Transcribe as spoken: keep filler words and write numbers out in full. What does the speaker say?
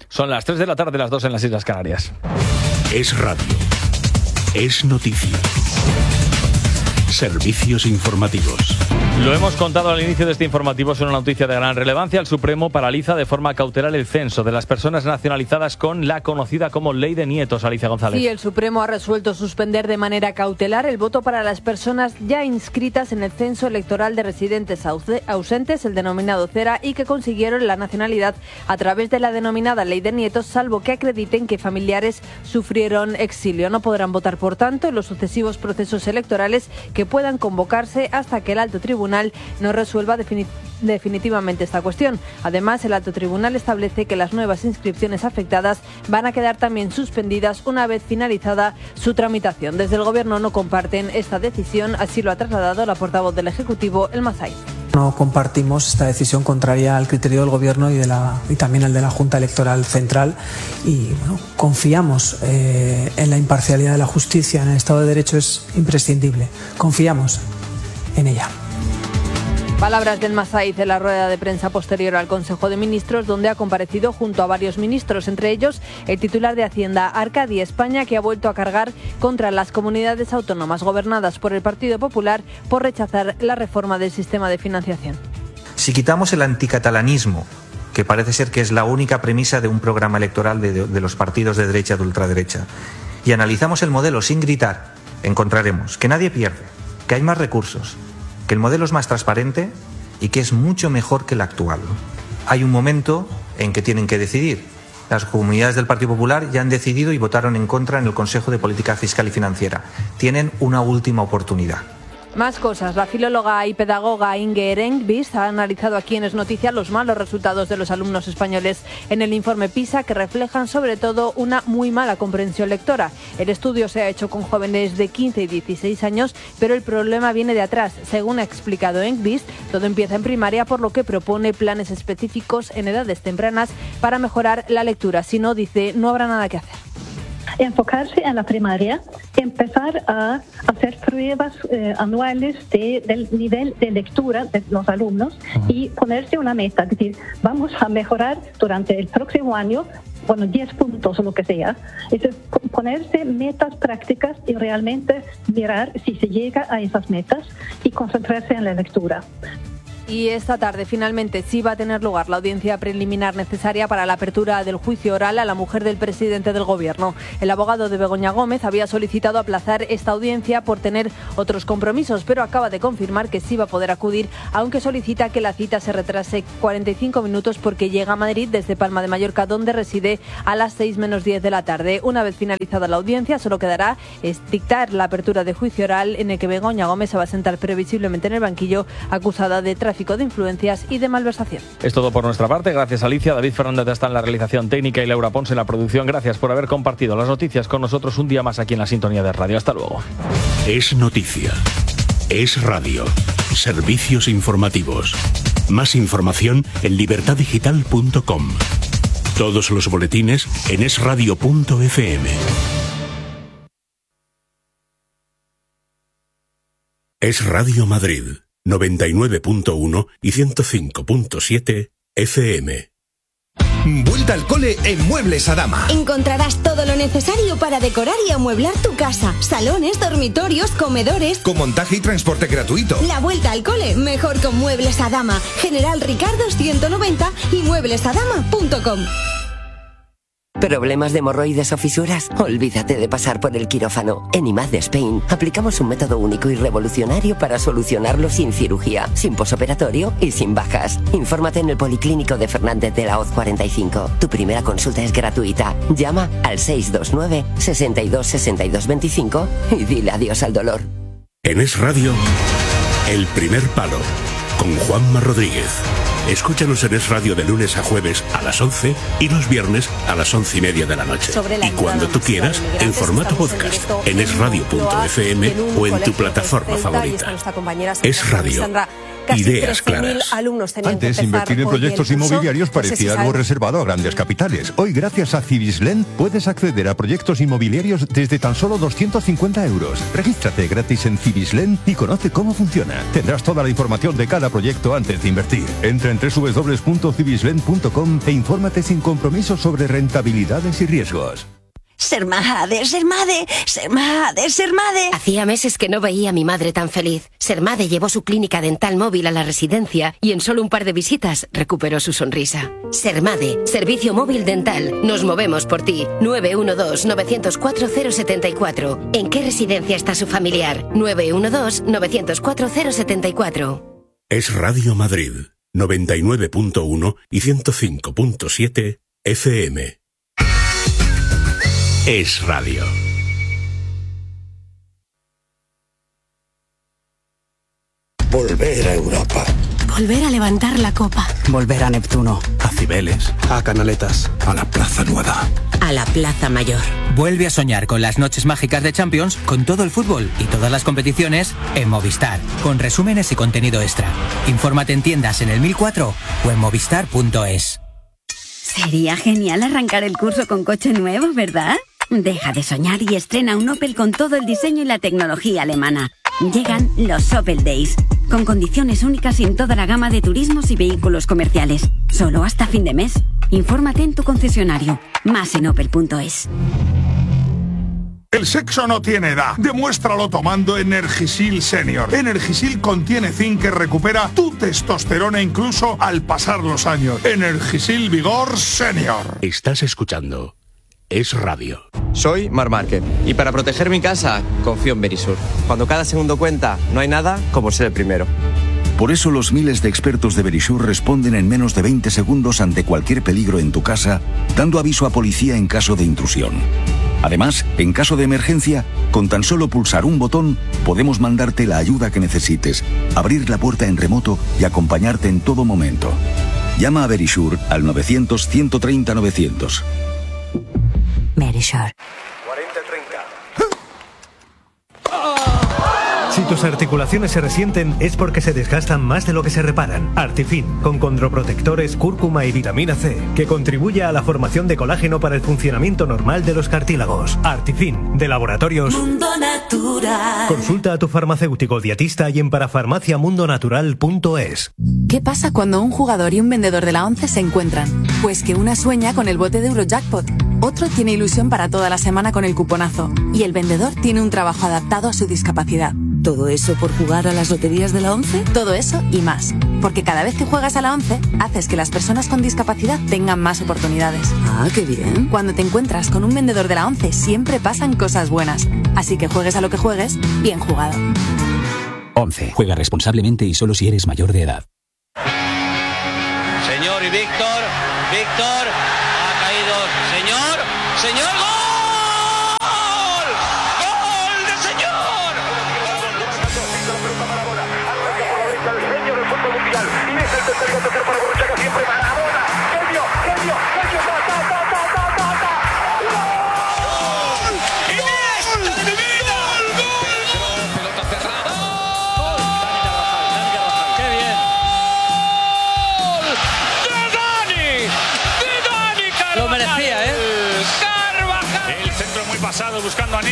Son las tres de la tarde, las dos en las Islas Canarias. Es radio. Es noticia. Servicios informativos. Lo hemos contado al inicio de este informativo, es una noticia de gran relevancia. El Supremo paraliza de forma cautelar el censo de las personas nacionalizadas con la conocida como Ley de Nietos. Alicia González. Sí, el Supremo ha resuelto suspender de manera cautelar el voto para las personas ya inscritas en el censo electoral de residentes ausentes, el denominado CERA, y que consiguieron la nacionalidad a través de la denominada Ley de Nietos, salvo que acrediten que familiares sufrieron exilio. No podrán votar, por tanto, en los sucesivos procesos electorales que puedan convocarse hasta que el alto tribunal no resuelva defini- definitivamente esta cuestión. Además, el alto tribunal establece que las nuevas inscripciones afectadas van a quedar también suspendidas una vez finalizada su tramitación. Desde el Gobierno no comparten esta decisión, así lo ha trasladado la portavoz del Ejecutivo, Elma Saiz. No compartimos esta decisión contraria al criterio del Gobierno y, de la, y también al de la Junta Electoral Central, y bueno, confiamos eh, en la imparcialidad de la justicia en el Estado de Derecho, es imprescindible. Confiamos en ella. Palabras del Masaiz en la rueda de prensa posterior al Consejo de Ministros, donde ha comparecido junto a varios ministros, entre ellos el titular de Hacienda, Arcadi España, que ha vuelto a cargar contra las comunidades autónomas gobernadas por el Partido Popular por rechazar la reforma del sistema de financiación. Si quitamos el anticatalanismo, que parece ser que es la única premisa de un programa electoral de, de, de los partidos de derecha y de ultraderecha, y analizamos el modelo sin gritar, encontraremos que nadie pierde, que hay más recursos, que el modelo es más transparente y que es mucho mejor que el actual. Hay un momento en que tienen que decidir. Las comunidades del Partido Popular ya han decidido y votaron en contra en el Consejo de Política Fiscal y Financiera. Tienen una última oportunidad. Más cosas. La filóloga y pedagoga Inge Ehrenquist ha analizado aquí en Es Noticia los malos resultados de los alumnos españoles en el informe PISA, que reflejan sobre todo una muy mala comprensión lectora. El estudio se ha hecho con jóvenes de quince y dieciséis años, pero el problema viene de atrás. Según ha explicado Ehrenquist, todo empieza en primaria, por lo que propone planes específicos en edades tempranas para mejorar la lectura. Si no, dice, no habrá nada que hacer. Enfocarse en la primaria, empezar a hacer pruebas eh, anuales de, del nivel de lectura de los alumnos y ponerse una meta, es decir, vamos a mejorar durante el próximo año, bueno, diez puntos o lo que sea. Es decir, ponerse metas prácticas y realmente mirar si se llega a esas metas y concentrarse en la lectura. Y esta tarde finalmente sí va a tener lugar la audiencia preliminar necesaria para la apertura del juicio oral a la mujer del presidente del Gobierno. El abogado de Begoña Gómez había solicitado aplazar esta audiencia por tener otros compromisos, pero acaba de confirmar que sí va a poder acudir, aunque solicita que la cita se retrase cuarenta y cinco minutos porque llega a Madrid desde Palma de Mallorca, donde reside, a las seis menos diez de la tarde. Una vez finalizada la audiencia, solo quedará es dictar la apertura de juicio oral, en el que Begoña Gómez se va a sentar previsiblemente en el banquillo, acusada de tráfico de influencias y de malversación. Es todo por nuestra parte. Gracias, Alicia. David Fernández está en la realización técnica y Laura Pons en la producción. Gracias por haber compartido las noticias con nosotros un día más aquí en la sintonía de radio. Hasta luego. Es noticia. Es radio. Servicios informativos. Más información en libertad digital punto com. Todos los boletines en es radio punto efe eme. Es Radio Madrid. noventa y nueve punto uno y ciento cinco punto siete efe eme. Vuelta al cole en Muebles Adama. Encontrarás todo lo necesario para decorar y amueblar tu casa. Salones, dormitorios, comedores. Con montaje y transporte gratuito. La vuelta al cole mejor con Muebles Adama. General Ricardo ciento noventa y muebles adama punto com. ¿Problemas de hemorroides o fisuras? Olvídate de pasar por el quirófano. En I M A D Spain aplicamos un método único y revolucionario para solucionarlo sin cirugía, sin posoperatorio y sin bajas. Infórmate en el Policlínico de Fernández de la Hoz cuarenta y cinco. Tu primera consulta es gratuita. Llama al seis dos nueve, seis dos, seis dos dos cinco y dile adiós al dolor. En Es Radio, El Primer Palo, con Juanma Rodríguez. Escúchanos en Es Radio de lunes a jueves a las once y los viernes a las once y media de la noche. Y cuando tú quieras, en formato podcast, en es radio punto efe eme o en tu plataforma favorita. Es Radio. casi Ideas trece mil claras. alumnos tenían que Antes, empezar invertir en hoy el proyectos curso. inmobiliarios No sé si parecía algo saben- reservado a grandes capitales. Hoy, gracias a Civislend, puedes acceder a proyectos inmobiliarios desde tan solo doscientos cincuenta euros. Regístrate gratis en Civislend y conoce cómo funciona. Tendrás toda la información de cada proyecto antes de invertir. Entra en doble u doble u doble u punto civislend punto com e infórmate sin compromiso sobre rentabilidades y riesgos. Sermade, Sermade, Sermade, Sermade. Hacía meses que no veía a mi madre tan feliz. Sermade llevó su clínica dental móvil a la residencia y en solo un par de visitas recuperó su sonrisa. Sermade, servicio móvil dental. Nos movemos por ti. nueve uno dos, nueve cero cuatro, cero siete cuatro. ¿En qué residencia está su familiar? nueve uno dos, nueve cero cuatro, cero siete cuatro. Es Radio Madrid, noventa y nueve punto uno y ciento cinco punto siete F M. Es Radio. Volver a Europa. Volver a levantar la copa. Volver a Neptuno. A Cibeles. A Canaletas. A la Plaza Nueva. A la Plaza Mayor. Vuelve a soñar con las noches mágicas de Champions, con todo el fútbol y todas las competiciones en Movistar, con resúmenes y contenido extra. Infórmate en tiendas en el mil cuatro o en movistar punto es. Sería genial arrancar el curso con coche nuevo, ¿verdad? Deja de soñar y estrena un Opel con todo el diseño y la tecnología alemana. Llegan los Opel Days, con condiciones únicas en toda la gama de turismos y vehículos comerciales. Solo hasta fin de mes. Infórmate en tu concesionario. Más en opel punto es. El sexo no tiene edad. Demuéstralo tomando Energisil Senior. Energisil contiene zinc que recupera tu testosterona incluso al pasar los años. Energisil Vigor Senior. Estás escuchando Es Radio. Soy Mar Márquez y para proteger mi casa confío en Verisur. Cuando cada segundo cuenta, no hay nada como ser el primero. Por eso los miles de expertos de Verisur responden en menos de veinte segundos ante cualquier peligro en tu casa, dando aviso a policía en caso de intrusión. Además, en caso de emergencia, con tan solo pulsar un botón, podemos mandarte la ayuda que necesites, abrir la puerta en remoto y acompañarte en todo momento. Llama a Verisur al novecientos, ciento treinta, novecientos. Verisur. cuarenta treinta. Si tus articulaciones se resienten es porque se desgastan más de lo que se reparan. Artifin, con condroprotectores, cúrcuma y vitamina C, que contribuye a la formación de colágeno para el funcionamiento normal de los cartílagos. Artifin, de Laboratorios Mundo Natural. Consulta a tu farmacéutico dietista y en parafarmacia mundo natural punto es. ¿Qué pasa cuando un jugador y un vendedor de la ONCE se encuentran? Pues que una sueña con el bote de Eurojackpot, otro tiene ilusión para toda la semana con el cuponazo y el vendedor tiene un trabajo adaptado a su discapacidad. ¿Todo eso por jugar a las loterías de la ONCE? Todo eso y más. Porque cada vez que juegas a la ONCE, haces que las personas con discapacidad tengan más oportunidades. Ah, qué bien. Cuando te encuentras con un vendedor de la ONCE, siempre pasan cosas buenas. Así que juegues a lo que juegues, bien jugado. ONCE. Juega responsablemente y solo si eres mayor de edad. Señor y Víctor. Víctor. Ha caído. Señor. Señor. ¡Gol! Pasado buscando a